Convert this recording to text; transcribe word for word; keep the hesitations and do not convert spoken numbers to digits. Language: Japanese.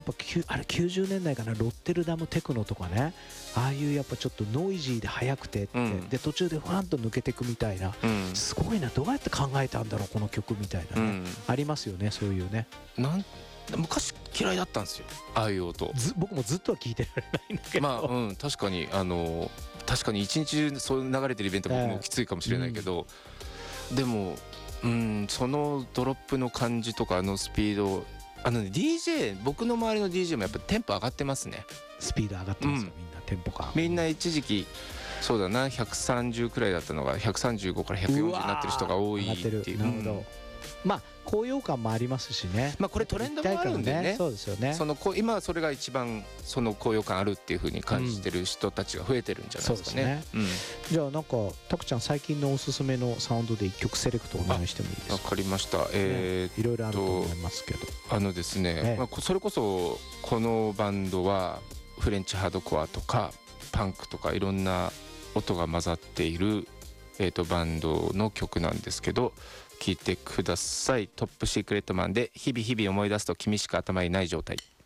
ぱきゅあれきゅうじゅうねんだいかな、ロッテルダムテクノとかね、ああいうやっぱちょっとノイジーで速くてって、うん、で途中でファンと抜けていくみたいな、うん、すごいな、どうやって考えたんだろうこの曲みたいなね、うん、ありますよね、そういうね。 なん昔嫌いだったんですよ、ああいう音。 ず僕もずっとは聞いてられないんだけど、 まあ、うん、確かにあの確かに一日中そう流れてるイベント僕もきついかもしれないけど、えーうん、でも、うん、そのドロップの感じとかあのスピード、あの、ね、ディージェー 僕の周りの ディージェー もやっぱテンポ上がってますね。 スピード上がってますよ、うん、みんなテンポが。 みんな一時期そうだなひゃくさんじゅうくらいだったのがひゃくさんじゅうごからひゃくよんじゅうになってる人が多いっていう。 なるほど、うん、まあ高揚感もありますしね、 まあ、これトレンドもあるんで ね, ねそうですよね。 その今はそれが一番その高揚感あるっていう風に感じてる人たちが増えてるんじゃないですかね、うんね、うん、 じゃあなんかタクちゃん最近のおすすめのサウンドでいっきょくセレクトお願いしてもいいですか。 わかりました、えー、 いろいろあると思いますけど、 あのですね、ええまあ、それこそこのバンドはフレンチハードコアとかパンクとかいろんな音が混ざっている、えーと、バンドの曲なんですけど、聴いてください。トップシークレットマンで日々日々思い出すと君しか頭にない状態。